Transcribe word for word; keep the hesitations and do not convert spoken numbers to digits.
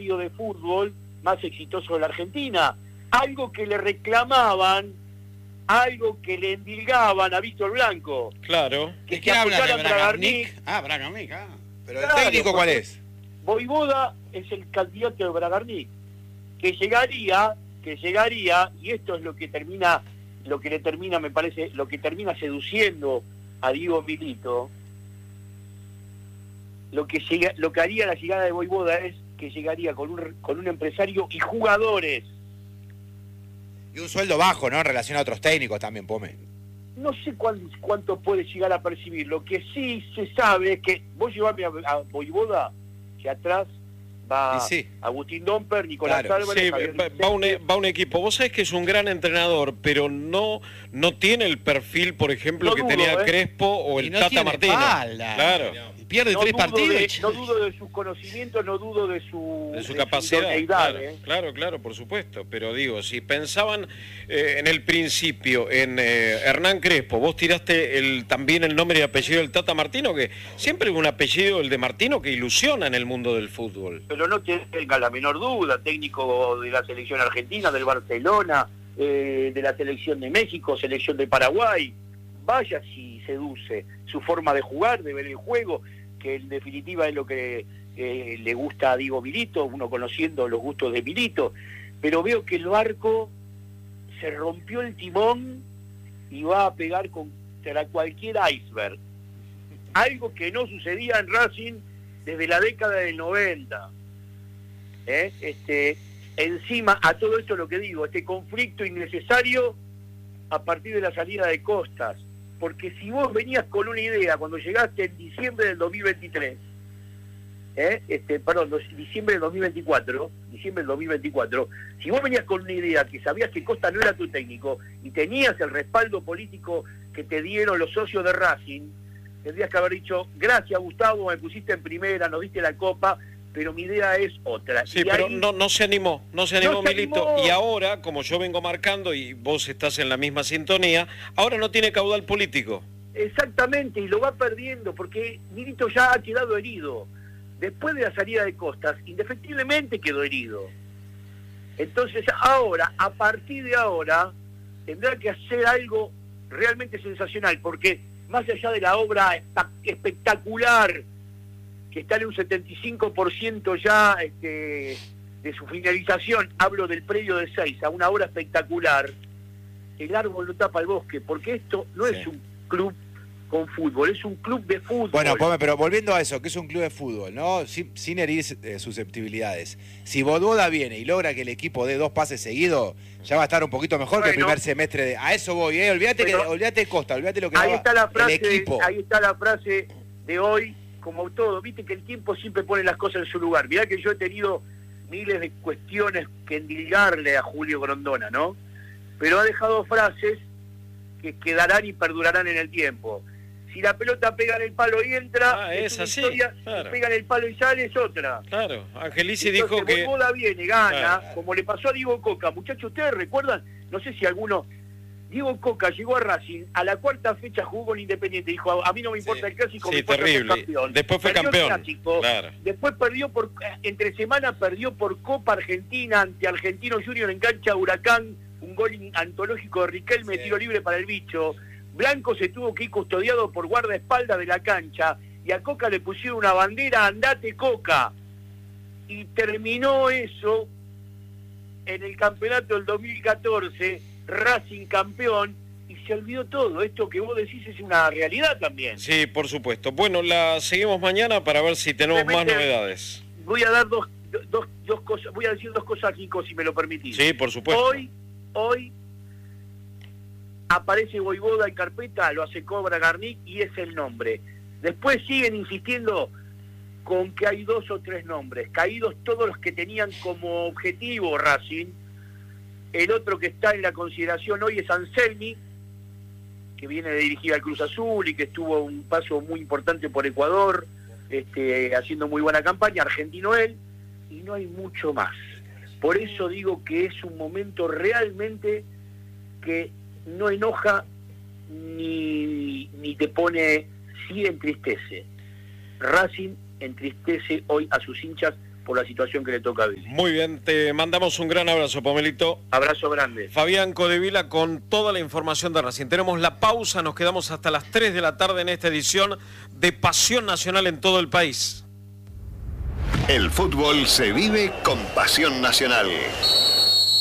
empresario de fútbol más exitoso de la Argentina. Algo que le reclamaban, algo que le endilgaban a Víctor Blanco. Claro. Que ¿De qué habla? ¿De Bragarnik? Ah, Bragarnik, ah. Pero Claro, el técnico, ¿cuál porque es? Voivoda es el candidato de Bragarnik, que llegaría, que llegaría, y esto es lo que termina, lo que le termina, me parece, lo que termina seduciendo a Diego Milito. Lo que llega, lo que haría la llegada de Voivoda es que llegaría con un con un empresario y jugadores. Y un sueldo bajo, ¿no? En relación a otros técnicos también, Pome. No sé cuán, cuánto puede llegar a percibir. Lo que sí se sabe es que vos llevame a, a Voivoda, que atrás va sí. Agustín Domper, Nicolás Claro. Álvarez, Sí, Javier va, va un, Vicente. va un equipo. Vos sabés que es un gran entrenador, pero no no tiene el perfil, por ejemplo, No que dudo, tenía ¿eh? Crespo o el Y no Tata tiene Martino. espalda. Claro. Pierde No tres dudo partidos. de- y- no dudo de sus conocimientos, no dudo de su, De su de capacidad, idoneidad, claro, ¿eh? claro, claro, por supuesto. Pero digo, si pensaban eh, en el principio en eh, Hernán Crespo, vos tiraste el, también el nombre y apellido del Tata Martino, que siempre es un apellido, el de Martino, que ilusiona en el mundo del fútbol. Pero no tenga la menor duda, técnico de la selección argentina, del Barcelona, eh, de la selección de México, selección de Paraguay. Vaya si seduce su forma de jugar, de ver el juego, que en definitiva es lo que eh, le gusta a Diego Milito, uno conociendo los gustos de Milito. Pero veo que el barco se rompió el timón y va a pegar contra cualquier iceberg. Algo que no sucedía en Racing desde la década del noventa. ¿Eh? Este, encima a todo esto lo que digo, este conflicto innecesario a partir de la salida de Costas, porque si vos venías con una idea cuando llegaste en diciembre del dos mil veintitrés, ¿eh? este, perdón, diciembre del dos mil veinticuatro, diciembre del dos mil veinticuatro, si vos venías con una idea que sabías que Costa no era tu técnico y tenías el respaldo político que te dieron los socios de Racing, tendrías que haber dicho, gracias Gustavo, me pusiste en primera, nos diste la copa, pero mi idea es otra. Sí, y pero ahí, no, no se animó, no se animó No se Milito. animó. Y ahora, como yo vengo marcando y vos estás en la misma sintonía, ahora no tiene caudal político. Exactamente, y lo va perdiendo, porque Milito ya ha quedado herido. Después de la salida de Costas, indefectiblemente quedó herido. Entonces ahora, a partir de ahora, tendrá que hacer algo realmente sensacional, porque más allá de la obra espectacular, que está en un setenta y cinco por ciento ya este, de su finalización, hablo del predio de Seiza, una obra espectacular, el árbol no tapa el bosque, porque esto no Sí. es un club con fútbol, es un club de fútbol. Bueno, Pome, pero volviendo a eso, que es un club de fútbol, ¿no? Sin, sin herir eh, susceptibilidades. Si Voivoda viene y logra que el equipo dé dos pases seguidos, ya va a estar un poquito mejor que el Bueno. primer semestre. De... A eso voy, ¿eh? Olvídate, Pero- que, olvídate de Costa, olvídate lo que ahí daba está la frase, el equipo. ahí está la frase de hoy, como todo, viste que el tiempo siempre pone las cosas en su lugar. Mirá que yo he tenido miles de cuestiones que endilgarle a Julio Grondona, ¿no? Pero ha dejado frases que quedarán y perdurarán en el tiempo. Si la pelota pega en el palo y entra, Ah, es es una así, historia, claro. si pega en el palo y sale, es otra. Claro, Angelici Entonces, dijo que... Voivoda viene, gana, Claro. como le pasó a Diego Coca. Muchachos, ¿ustedes recuerdan? No sé si alguno... Diego Coca llegó a Racing, a la cuarta fecha jugó en Independiente, dijo, a mí no me importa Sí. el clásico, Sí, me importa ser terrible. campeón. Después fue Perdió el campeón. clásico, Claro. después perdió por, entre semana perdió por Copa Argentina ante Argentino Junior en cancha Huracán, un gol in- antológico de Riquelme, Sí. tiro libre para el bicho. Blanco se tuvo que ir custodiado por guardaespaldas de la cancha, y a Coca le pusieron una bandera, andate Coca. Y terminó eso en el campeonato del dos mil catorce, Racing campeón, y se olvidó todo. Esto que vos decís es una realidad también. Sí, por supuesto. Bueno, la seguimos mañana para ver si tenemos más Simplemente- novedades. Voy a dar dos, dos, dos cosas, voy a decir dos cosas, Nico, si me lo permitís. Sí, por supuesto. Hoy, hoy aparece Voivoda en carpeta, lo hace Cobra Garnic y es el nombre. Después siguen insistiendo con que hay dos o tres nombres, caídos todos los que tenían como objetivo Racing. El otro que está en la consideración hoy es Anselmi, que viene de dirigir al Cruz Azul y que estuvo un paso muy importante por Ecuador, este, haciendo muy buena campaña, argentino él, y no hay mucho más. Por eso digo que es un momento realmente que no enoja ni, ni te pone, sí entristece. Racing entristece hoy a sus hinchas por la situación que le toca a Vélez. Muy bien, te mandamos un gran abrazo, Pomelito. Abrazo grande. Fabián Codevila con toda la información de Racing. Tenemos la pausa, nos quedamos hasta las tres de la tarde en esta edición de Pasión Nacional en todo el país. El fútbol se vive con Pasión Nacional.